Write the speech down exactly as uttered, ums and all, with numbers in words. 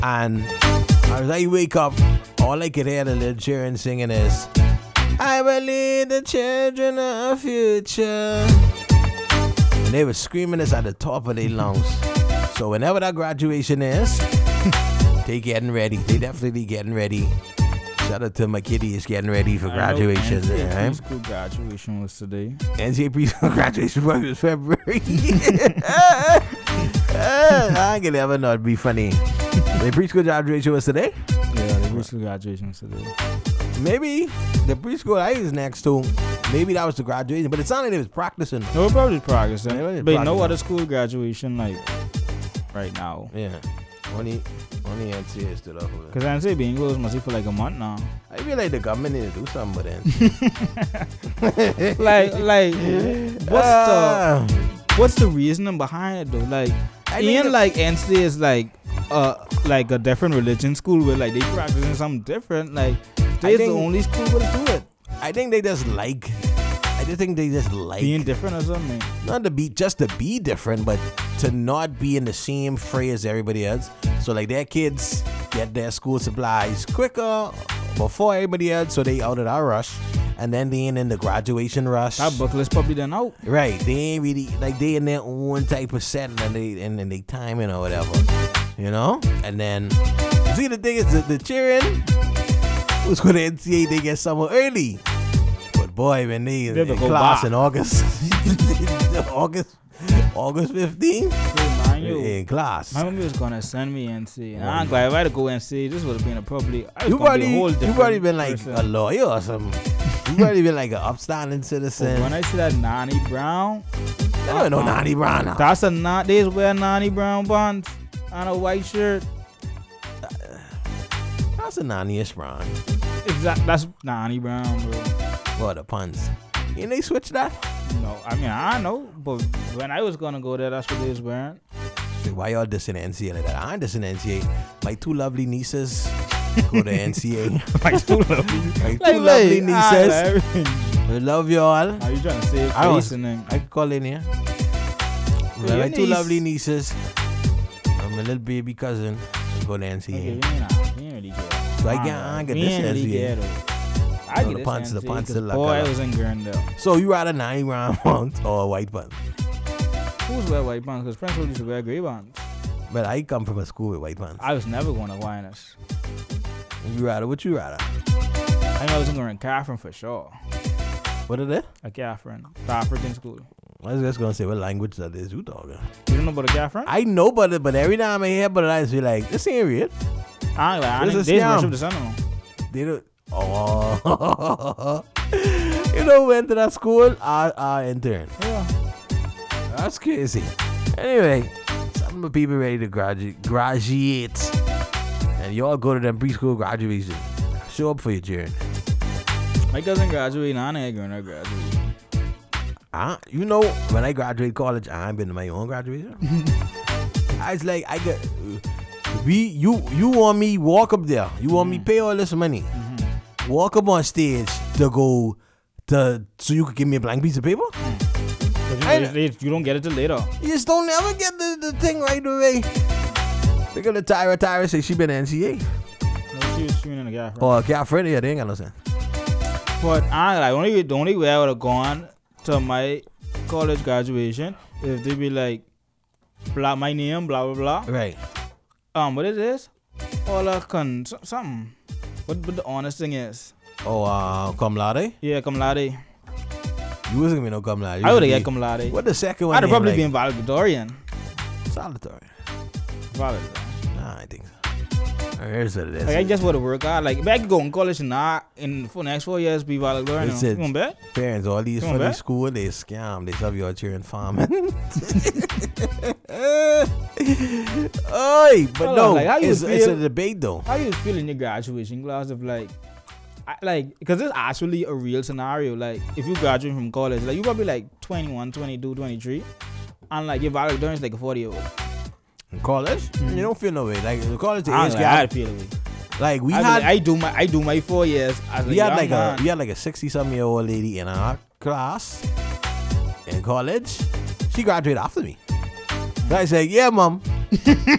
And as I wake up, all I could hear the little children singing is, I believe the children of future. And they were screaming this at the top of their lungs. So whenever that graduation is, they getting ready. They definitely getting ready. Shout out to my kiddies getting ready for graduation. N C A right? preschool graduation was today. N C A preschool graduation was February. uh, I ain't gonna ever not be funny. The preschool graduation was today? Yeah, the preschool graduation was today. Maybe the preschool I was next to, maybe that was the graduation, but it sounded like they was practicing. No, we're probably practicing. Yeah, but practicing. no other school graduation like right now. Yeah. Only, only N C A stood up with it. Because N C A being closed must be for like a month now. I feel like the government need to do something with it. like, like, what's Uh, the what's the reasoning behind it though? Like, I think even the- like N C A is like uh like a different religion school where like they practicing something different. Like, they're the think- only school where to do it. I think they just like, I just think they just like Being different or something. not to be just to be different, but to not be in the same fray as everybody else. So like their kids get their school supplies quicker before everybody else, so they out of that rush, and then they ain't in the graduation rush. That book list probably done out. Right, they ain't really like they in their own type of setting and they and, and they timing or whatever, you know. And then see the thing is the, the cheering was going to N C A, they get somewhere early. But boy, when they They have to in go class back. in August, August, August fifteenth, Man, yo, in class. my mommy was gonna send me N C A. And I'm glad if I had to go N C A, this would have been a probably. I was You gonna probably, be a whole you different probably been like person. a lawyer or something. You probably been like an upstanding But citizen. when I see that Nani Brown, I don't know uh-uh. Nani Brown now. That's a not. They wear Nani Brown buns and a white shirt. That's a Nani-ish Brown. Exact. That's Nani Brown, bro. What the puns? Ain't they switch that? No, I mean I know, but when I was gonna go there, that's what they was wearing. Like, why y'all dissing N C A like that? I ain't dissing N C A. My two lovely nieces go to N C A. My two lovely, My two lovely nieces. everything. I love y'all. Are you trying to save I don't- face and then? I can call in here. Yeah, my your two niece. lovely nieces. And my little baby cousin go to N C A. Okay, we ain't, nah, we ain't really care. So I get, I get We this ain't really N C A. care though. I No, get the this pants- the N C A pants 'cause still like boy, color. I was in Glendale. So you rather nine round pants or a white pants? Who's wear white pants? Because Prince used to wear gray pants. But I come from a school with white pants. I was never going to Winers. You rather? What you rather? I know I was going to Catherine for sure. What is it? A Catherine. The African school. I was just gonna say what language that is you talking. You don't know about a Catherine? I know about it, but every time I hear about it, I just feel like this ain't real. I ain't like, I This ain't, is they scam. worship the sun. No. They don't. Oh, you know, went to that school. Our, our intern. Yeah. That's crazy. Anyway, some of the people ready to graduate, graduate, and y'all go to them preschool graduation. Show up for your journey. My cousin graduated and I ain't going to graduate. Uh, you know, when I graduated college, I ain't been to my own graduation. I was like, I got we you you want me walk up there? You want me pay all this money? Mm-hmm. Walk up on stage to go to so you could give me a blank piece of paper? But you, I- know, they, you don't get it till later. You just don't never get the, the thing right away. They're gonna Tyra Tyra say she been to N C A. No, she was shooting in a Catherine. Or Catherine, yeah, they ain't got no sense. But I like only the only way I would have gone to my college graduation if they be like, blah my name, blah blah blah. Right. Um, what it is? All a con so- something. What what the honest thing is? Oh, uh, cum laude? Yeah, cum laude. You wasn't gonna be no cum laude. You I would have should get be- cum laude. What the second one? I'd have name, probably like, been valedictorian. solitary. Valedictorian. Nah, I think so. Here's what it is. Like I just would have worked out. Like if I could go in college and not in for the next four years be valedictorian. It's You it. want bet? Parents, all these You for want the bet? school, they scam. They sub you out here in farming. Oi, but Hold no, on, like, how you it's, it's a feel- debate though. How you feel in your graduation class of like, I, like, because it's actually a real scenario. Like, if you graduate from college, like, you probably like twenty-one, twenty-two, twenty-three, and like your valedictorian is like a forty-year-old. In college, Mhm. you don't feel no way. Like in college, the I, age like, I gap. feel away. Like we I, had, like, I do my I do my four years as we a had young like man. a we had like a sixty something year old lady in our class in college. She graduated after me. So I said, "Yeah, mom,